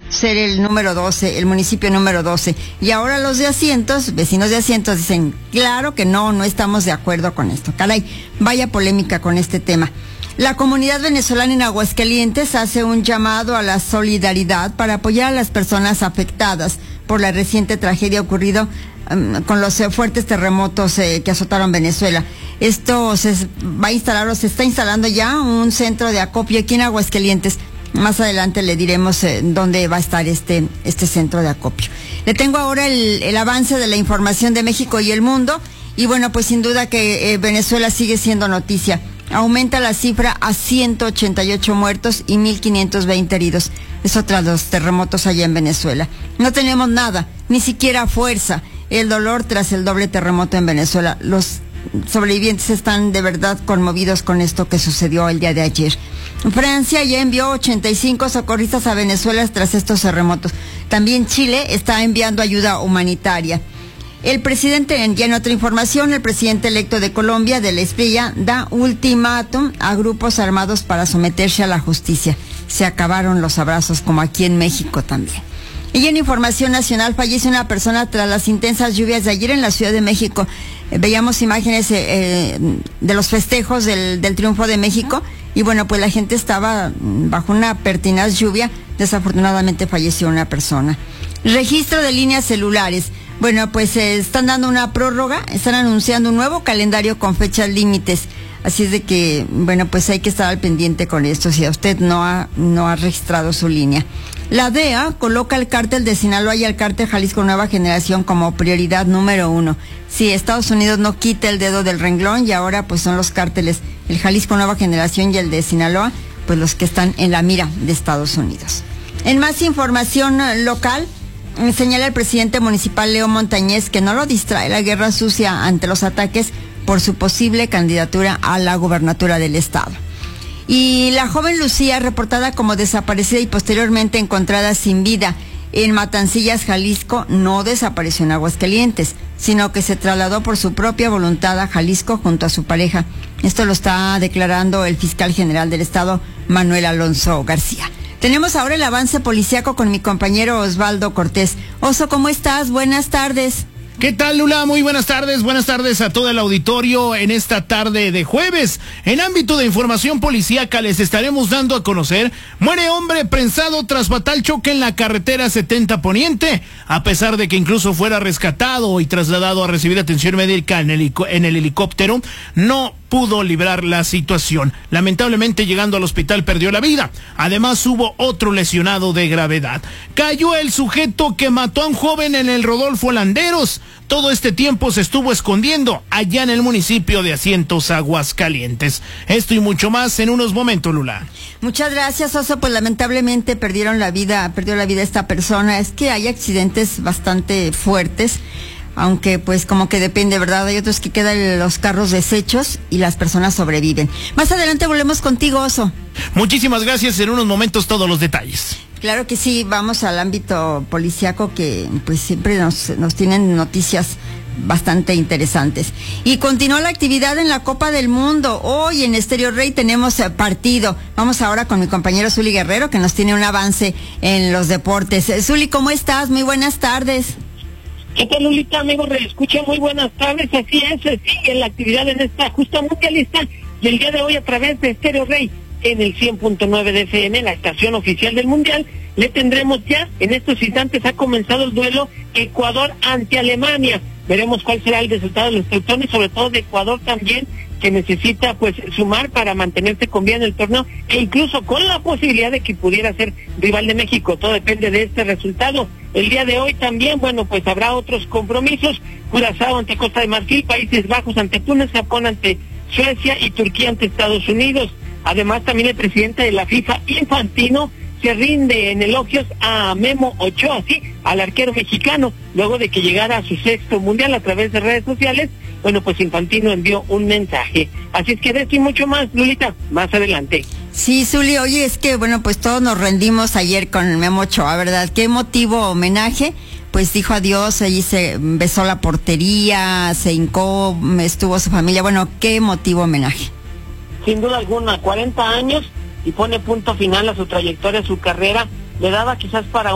ser el número 12, el municipio número 12. Y ahora los de Asientos, vecinos de Asientos, dicen, claro que no estamos de acuerdo con esto. Caray, vaya polémica con este tema. La comunidad venezolana en Aguascalientes hace un llamado a la solidaridad para apoyar a las personas afectadas por la reciente tragedia ocurrida con los fuertes terremotos que azotaron Venezuela. Esto se está instalando ya un centro de acopio aquí en Aguascalientes. Más adelante le diremos dónde va a estar este centro de acopio. Le tengo ahora el avance de la información de México y el mundo. Y bueno, pues sin duda que Venezuela sigue siendo noticia. Aumenta la cifra a 188 muertos y 1,520 heridos. Es tras los terremotos allá en Venezuela. No tenemos nada, ni siquiera fuerza. El dolor tras el doble terremoto en Venezuela. Los sobrevivientes están de verdad conmovidos con esto que sucedió el día de ayer. Francia ya envió 85 socorristas a Venezuela tras estos terremotos. También Chile está enviando ayuda humanitaria. El presidente, ya en otra información, el presidente electo de Colombia, de la Espriella, da ultimátum a grupos armados para someterse a la justicia. Se acabaron los abrazos, como aquí en México también. Y en información nacional, fallece una persona tras las intensas lluvias de ayer en la Ciudad de México. Veíamos imágenes de los festejos del triunfo de México. Y bueno, pues la gente estaba bajo una pertinaz lluvia. Desafortunadamente falleció una persona. Registro de líneas celulares. Bueno, pues están dando una prórroga, están anunciando un nuevo calendario con fechas límites. Así es de que, bueno, pues hay que estar al pendiente con esto si a usted no ha registrado su línea. La DEA coloca al cártel de Sinaloa y al cártel Jalisco Nueva Generación como prioridad número 1. Sí, Estados Unidos no quita el dedo del renglón y ahora pues son los cárteles, el Jalisco Nueva Generación y el de Sinaloa, pues los que están en la mira de Estados Unidos. En más información local, señala el presidente municipal Leo Montañez que no lo distrae la guerra sucia ante los ataques por su posible candidatura a la gubernatura del estado. Y la joven Lucía, reportada como desaparecida y posteriormente encontrada sin vida en Matancillas, Jalisco, no desapareció en Aguascalientes, sino que se trasladó por su propia voluntad a Jalisco junto a su pareja. Esto lo está declarando el fiscal general del estado, Manuel Alonso García. Tenemos ahora el avance policíaco con mi compañero Osvaldo Cortés. Oso, ¿cómo estás? Buenas tardes. ¿Qué tal, Lula? Muy buenas tardes a todo el auditorio en esta tarde de jueves. En ámbito de información policíaca les estaremos dando a conocer: muere hombre prensado tras fatal choque en la carretera 70 Poniente. A pesar de que incluso fuera rescatado y trasladado a recibir atención médica en el helicóptero, no pudo librar la situación. Lamentablemente, llegando al hospital, perdió la vida. Además, hubo otro lesionado de gravedad. Cayó el sujeto que mató a un joven en el Rodolfo Landeros. Todo este tiempo se estuvo escondiendo allá en el municipio de Asientos, Aguascalientes. Esto y mucho más en unos momentos, Lula. Muchas gracias, Oso. Pues lamentablemente perdió la vida esta persona. Es que hay accidentes bastante fuertes, aunque pues como que depende, ¿verdad? Hay otros que quedan los carros deshechos y las personas sobreviven. Más adelante volvemos contigo, Oso. Muchísimas gracias, en unos momentos todos los detalles. Claro que sí, vamos al ámbito policíaco que pues siempre nos tienen noticias bastante interesantes. Y continúa la actividad en la Copa del Mundo. Hoy en Estéreo Rey tenemos partido. Vamos ahora con mi compañero Zuli Guerrero, que nos tiene un avance en los deportes. Zuli, ¿cómo estás? Muy buenas tardes. ¿Qué tal, Lulita, amigos? Escucha, muy buenas tardes. Así es, sigue la actividad en esta justa mundialista y el día de hoy a través de Estéreo Rey en el 100.9 de FM, la estación oficial del Mundial, le tendremos ya, en estos instantes ha comenzado el duelo Ecuador ante Alemania. Veremos cuál será el resultado de los teutones, sobre todo de Ecuador también, que necesita pues sumar para mantenerse con vida en el torneo e incluso con la posibilidad de que pudiera ser rival de México. Todo depende de este resultado. El día de hoy también, bueno, pues habrá otros compromisos: Curazao ante Costa de Marfil, Países Bajos ante Túnez, Japón ante Suecia y Turquía ante Estados Unidos. Además, también el presidente de la FIFA, Infantino, se rinde en elogios a Memo Ochoa, sí, al arquero mexicano, luego de que llegara a su sexto mundial a través de redes sociales. Bueno, pues Infantino envió un mensaje. Así es que de esto y mucho más, Lulita, más adelante. Sí, Zuli, oye, es que, bueno, pues todos nos rendimos ayer con Memo Ochoa, ¿verdad? Qué emotivo homenaje. Pues dijo adiós, allí se besó la portería, se hincó, estuvo su familia. Bueno, qué emotivo homenaje. Sin duda alguna, 40 años y pone punto final a su trayectoria, a su carrera. Le daba quizás para